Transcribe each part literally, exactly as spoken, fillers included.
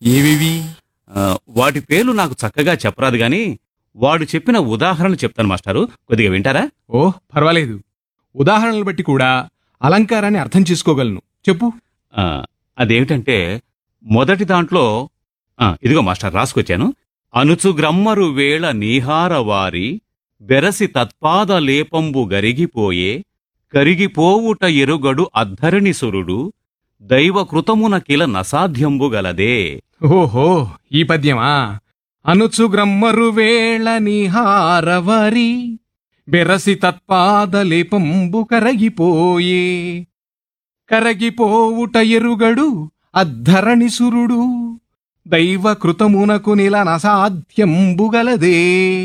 ఏవేవి? ఆ, వాటి పేర్లు నాకు చక్కగా చెప్పరాదు గాని వాడు చెప్పిన ఉదాహరణలు చెప్తాను మాస్టారు, కొద్దిగా వింటారా? ఓ పర్వాలేదు. ఉదాహరణలు బట్టి కూడా అలంకారాన్ని అర్థం చేసుకోగలను. చెప్పు. ఆ, అదేమిటంటే మొదటి దాంట్లో ఆ, ఇదిగో మాస్టర్ రాసుకొచ్చాను. అనుచు గ్రమ్మరు వేళ నీహారవారి బెరసి తత్పాద లేపంబు గరిగిపోయే కరిగిపోవుట ఎరుగడు అద్ధరణిసురుడు దైవకృతమున కిల నసాధ్యంబు గలదే. ఓహో, ఈ పద్యమా? అనుచు గ్రమ్మరు వేళ నిహారవరి బెరసి తత్పాదలేపంబు కరగిపోయే కరగిపోవుట ఎరుగడు అద్ధరణిసురుడు దైవకృతమునకు నిల నసాధ్యంబు గలదే.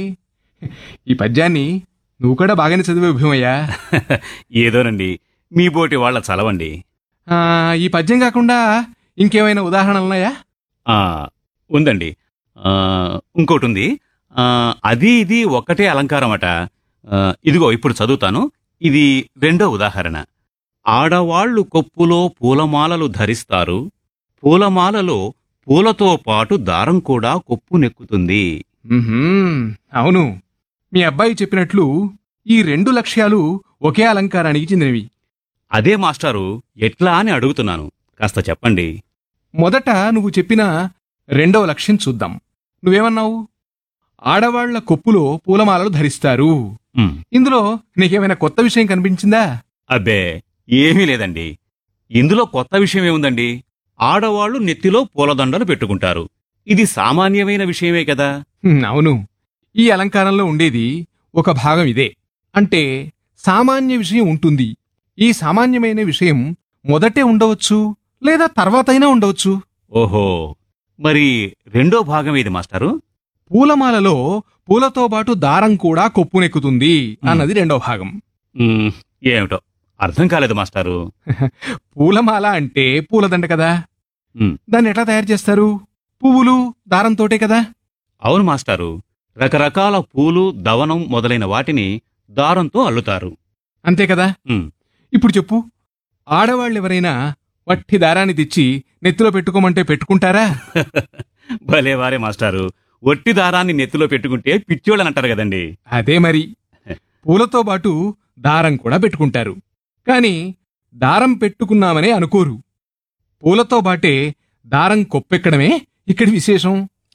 ఈ పద్యాన్ని నువ్వు కూడా బాగానే చదివే భీమయ్యా. ఏదోనండి, మీ బోటి వాళ్ళ చలవండి. ఆ, ఈ పద్యం కాకుండా ఇంకేమైనా ఉదాహరణలున్నాయా? ఆ, ఉందండి. ఆ, ఇంకోటి ఉంది. ఆ, అది ఇది ఒక్కటే అలంకారం అట. ఆ, ఇదిగో ఇప్పుడు చదువుతాను. ఇది రెండో ఉదాహరణ. ఆడవాళ్లు కొప్పులో పూలమాలలు ధరిస్తారు, పూలమాలలో పూలతో పాటు దారం కూడా కొప్పు నెక్కుతుంది. మ్మ్హ్మ్, అవును. మీ అబ్బాయి చెప్పినట్లు ఈ రెండు లక్ష్యాలు ఒకే అలంకారానికి చెందినవి. అదే మాస్టారు, ఎట్లా అని అడుగుతున్నాను, కాస్త చెప్పండి. మొదట నువ్వు చెప్పిన రెండవ లక్ష్యం చూద్దాం. నువ్వేమన్నావు? ఆడవాళ్ల కొప్పులో పూలమాలలు ధరిస్తారు. ఉమ్, ఇందులో నీకేమైనా కొత్త విషయం కనిపించిందా? అబ్బే, ఏమీ లేదండి. ఇందులో కొత్త విషయం ఏముందండి? ఆడవాళ్లు నెత్తిలో పూలదండలు పెట్టుకుంటారు. ఇది సామాన్యమైన విషయమే కదా. హ్మ్, అవును. ఈ అలంకారంలో ఉండేది ఒక భాగం ఇదే. అంటే సామాన్య విషయం ఉంటుంది. ఈ సామాన్యమైన విషయం మొదటే ఉండవచ్చు, లేదా తర్వాతైనా ఉండవచ్చు. ఓహో, మరి రెండో భాగం ఏది మాస్టారు? పూలమాలలో పూలతో పాటు దారం కూడా కొప్పునెక్కుతుంది అన్నది రెండో భాగం. ఉమ్, ఏమిటో అర్థం కాలేదు మాస్టారు. పూలమాల అంటే పూలదండ కదా. ఉమ్, దాన్ని ఎట్లా తయారు చేస్తారు? పువ్వులు దారంతోటే కదా. అవును మాస్టారు, రకరకాల పూలు, దవనం మొదలైన వాటిని దారంతో అల్లుతారు. అంతే కదా. ఉమ్, ఇప్పుడు చెప్పు, ఆడవాళ్ళెవరైనా వట్టి దారాన్ని తెచ్చి నెత్తిలో పెట్టుకోమంటే పెట్టుకుంటారా? భలేవారే మాస్టారు, ఒట్టి దారాన్ని నెత్తిలో పెట్టుకుంటే పిచ్చోళ్ళనంటారు కదండి. అదే మరి. పూలతో పాటు దారం కూడా పెట్టుకుంటారు. కాని దారం పెట్టుకున్నామనే అనుకోరు. పూలతో బాటే దారం కొప్పెక్కడమే ఇక్కడి విశేషం.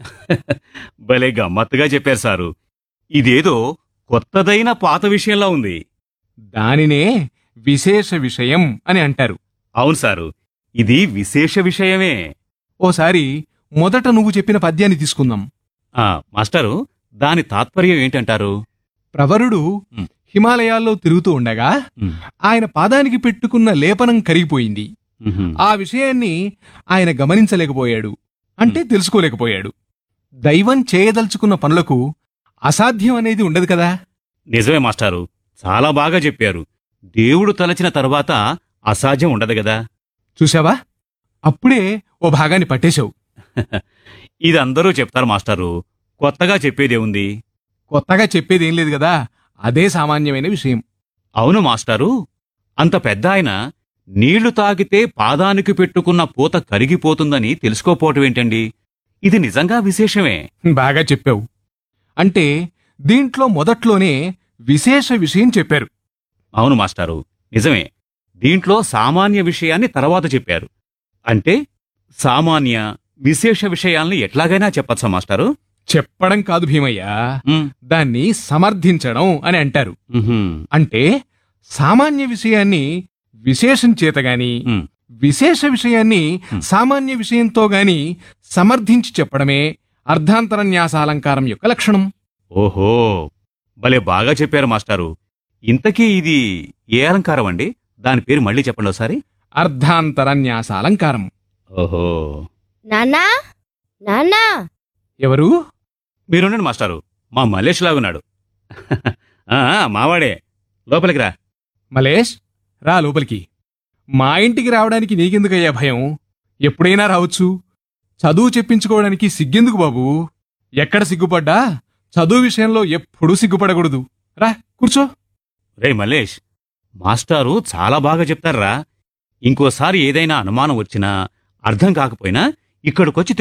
భలే గమ్మత్తుగా చెప్పారు సారు. ఇదేదో కొత్తదైన పాత విషయంలా ఉంది. దానినే విశేష విషయం అని అంటారు. అవును సారు, ఇది విశేష విషయమే. ఓసారి మొదట నువ్వు చెప్పిన పద్యాన్ని తీసుకుందాం. ఆ మాస్టారు, దాని తాత్పర్యం ఏంటంటారు? ప్రవరుడు ఉమ్. హిమాలయాల్లో తిరుగుతూ ఉండగా ఉమ్, ఆయన పాదానికి పెట్టుకున్న లేపనం కరిగిపోయింది. ఉహుం. ఆ విషయాన్ని ఆయన గమనించలేకపోయాడు. అంటే తెలుసుకోలేకపోయాడు. దైవం చేయదలుచుకున్న పనులకు అసాధ్యం అనేది ఉండదు కదా. నిజమే మాస్టారు, చాలా బాగా చెప్పారు. దేవుడు తలచిన తరువాత అసాధ్యం ఉండదు గదా. చూశావా, అప్పుడే ఓ భాగాన్ని పట్టేశావు. ఇది అందరూ చెప్తారు మాస్టారు, కొత్తగా చెప్పేదే ఉంది. కొత్తగా చెప్పేదేం లేదు కదా. అదే సామాన్యమైన విషయం. అవును మాస్టారు, అంత పెద్ద ఆయన నీళ్లు తాగితే పాదానికి పెట్టుకున్న పూత కరిగిపోతుందని తెలుసుకోపోవటం ఏంటండి? ఇది నిజంగా విశేషమే. బాగా చెప్పావు. అంటే దీంట్లో మొదట్లోనే విశేష విషయం చెప్పారు. అవును మాస్టారు, నిజమే. దీంట్లో సామాన్య విషయాన్ని తర్వాత చెప్పారు. అంటే సామాన్య విశేష విషయాల్ని ఎట్లాగైనా చెప్పచ్చా మాస్టారు? చెప్పడం కాదు భీమయ్య, ఉమ్, దాన్ని సమర్థించడం అని అంటారు. ఉహుం, అంటే సామాన్య విషయాన్ని విశేషం చేతగాని, ఉమ్, విశేష విషయాన్ని సామాన్య విషయంతో గాని సమర్థించి చెప్పడమే అర్ధాంతరన్యాసాలంకారం యొక్క లక్షణం. ఓహో, భలే బాగా చెప్పారు మాస్టారు. ఇంతకీ ఇది ఏ అలంకారం అండి? దాని పేరు మళ్ళీ చెప్పండి ఒకసారి. అర్ధాంతరన్యాసాలంకారం. ఓహో, నాన్నా నాన్నా ఎవరు? మీరుండండి మాస్టారు, మా మల్లేష్ లాగున్నాడు. ఆ, మావాడే, లోపలికి రా. మలేష్, రా లోపలికి. మా ఇంటికి రావడానికి నీకెందుకయ్యా భయం? ఎప్పుడైనా రావచ్చు. చదువు చెప్పించుకోవడానికి సిగ్గెందుకు బాబూ? ఎక్కడ సిగ్గుపడ్డా చదువు విషయంలో ఎప్పుడూ సిగ్గుపడకూడదు. రా కూర్చో. రే మల్లేష్, మాస్టారు చాలా బాగా చెప్తారా. ఇంకోసారి ఏదైనా అనుమానం వచ్చినా అర్థం కాకపోయినా ఇక్కడికొచ్చి